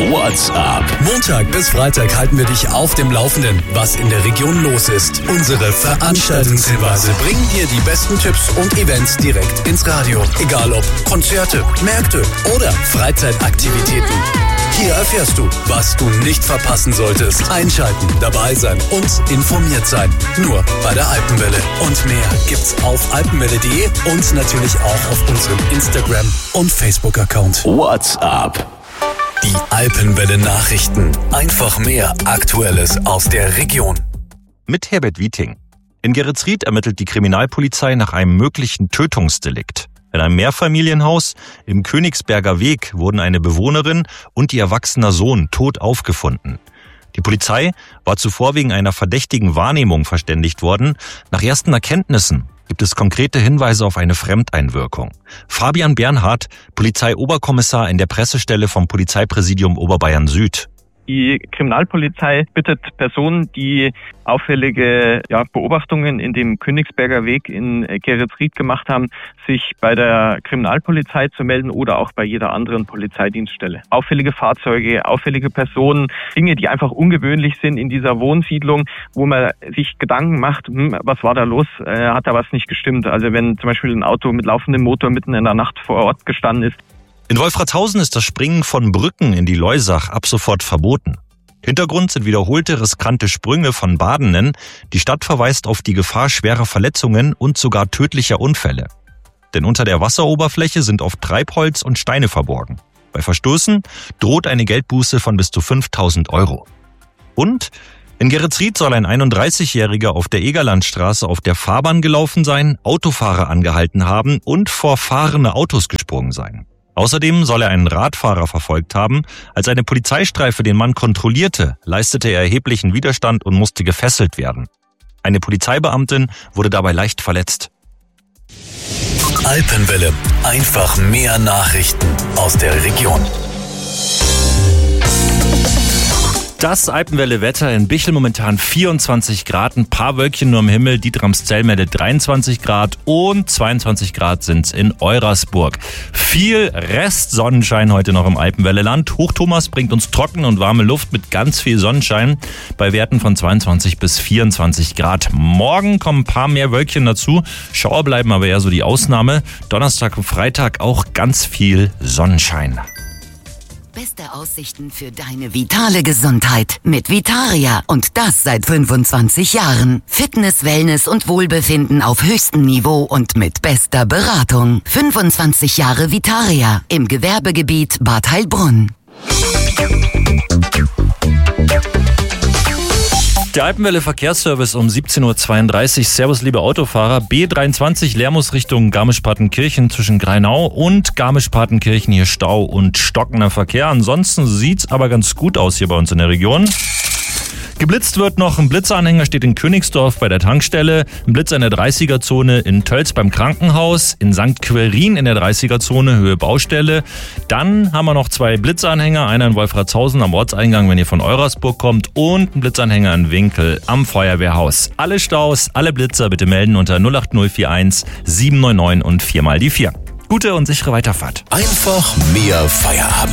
What's up? Montag bis Freitag halten wir dich auf dem Laufenden, was in der Region los ist. Unsere Veranstaltungshinweise bringen dir die besten Tipps und Events direkt ins Radio. Egal ob Konzerte, Märkte oder Freizeitaktivitäten. Hier erfährst du, was du nicht verpassen solltest. Einschalten, dabei sein und informiert sein. Nur bei der Alpenwelle. Und mehr gibt's auf alpenwelle.de und natürlich auch auf unserem Instagram- und Facebook-Account. What's up? Die Alpenwelle Nachrichten. Einfach mehr Aktuelles aus der Region. Mit Herbert Wieting. In Geretsried ermittelt die Kriminalpolizei nach einem möglichen Tötungsdelikt. In einem Mehrfamilienhaus im Königsberger Weg wurden eine Bewohnerin und ihr erwachsener Sohn tot aufgefunden. Die Polizei war zuvor wegen einer verdächtigen Wahrnehmung verständigt worden. Nach ersten Erkenntnissen gibt es konkrete Hinweise auf eine Fremdeinwirkung. Fabian Bernhard, Polizeioberkommissar in der Pressestelle vom Polizeipräsidium Oberbayern Süd. Die Kriminalpolizei bittet Personen, die auffällige Beobachtungen in dem Königsberger Weg in Geretsried gemacht haben, sich bei der Kriminalpolizei zu melden oder auch bei jeder anderen Polizeidienststelle. Auffällige Fahrzeuge, auffällige Personen, Dinge, die einfach ungewöhnlich sind in dieser Wohnsiedlung, wo man sich Gedanken macht, was war da los, hat da was nicht gestimmt. Also wenn zum Beispiel ein Auto mit laufendem Motor mitten in der Nacht vor Ort gestanden ist. In Wolfratshausen ist das Springen von Brücken in die Loisach ab sofort verboten. Hintergrund sind wiederholte riskante Sprünge von Badenden. Die Stadt verweist auf die Gefahr schwerer Verletzungen und sogar tödlicher Unfälle. Denn unter der Wasseroberfläche sind oft Treibholz und Steine verborgen. Bei Verstößen droht eine Geldbuße von bis zu 5.000 €. Und in Geretsried soll ein 31-Jähriger auf der Egerlandstraße auf der Fahrbahn gelaufen sein, Autofahrer angehalten haben und vor fahrende Autos gesprungen sein. Außerdem soll er einen Radfahrer verfolgt haben. Als eine Polizeistreife den Mann kontrollierte, leistete er erheblichen Widerstand und musste gefesselt werden. Eine Polizeibeamtin wurde dabei leicht verletzt. Alpenwelle. Einfach mehr Nachrichten aus der Region. Das Alpenwelle-Wetter in Bichl momentan 24 Grad, ein paar Wölkchen nur im Himmel. Dietramszell meldet 23 Grad und 22 Grad sind's in Eurasburg. Viel Restsonnenschein heute noch im Alpenwelle-Land. Hochthomas bringt uns trockene und warme Luft mit ganz viel Sonnenschein bei Werten von 22 bis 24 Grad. Morgen kommen ein paar mehr Wölkchen dazu. Schauer bleiben aber eher so die Ausnahme. Donnerstag und Freitag auch ganz viel Sonnenschein. Beste Aussichten für deine vitale Gesundheit mit Vitaria und das seit 25 Jahren. Fitness, Wellness und Wohlbefinden auf höchstem Niveau und mit bester Beratung. 25 Jahre Vitaria im Gewerbegebiet Bad Heilbrunn. Der Alpenwelle Verkehrsservice um 17.32 Uhr. Servus, liebe Autofahrer. B23 Lermus Richtung Garmisch-Partenkirchen zwischen Greinau und Garmisch-Partenkirchen. Hier Stau und stockender Verkehr. Ansonsten sieht's aber ganz gut aus hier bei uns in der Region. Geblitzt wird noch, ein Blitzanhänger steht in Königsdorf bei der Tankstelle, ein Blitz in der 30er-Zone in Tölz beim Krankenhaus, in St. Querin in der 30er-Zone, Höhe Baustelle. Dann haben wir noch 2 Blitzanhänger, einer in Wolfratshausen am Ortseingang, wenn ihr von Eurasburg kommt, und ein Blitzanhänger in Winkel am Feuerwehrhaus. Alle Staus, alle Blitzer bitte melden unter 08041 799 und 4 mal die 4. Gute und sichere Weiterfahrt. Einfach mehr Feierabend.